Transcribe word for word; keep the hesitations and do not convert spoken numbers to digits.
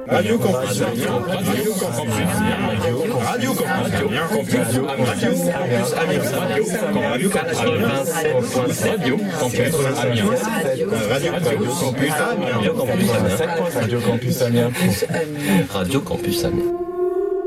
Radio Campus Amiens. Radio Campus Amiens. Radio Campus Amiens. Radio Campus Amiens. Radio Campus Amiens. Radio Campus Amiens. Radio Campus Amiens. Radio Campus Amiens. Radio Campus Amiens.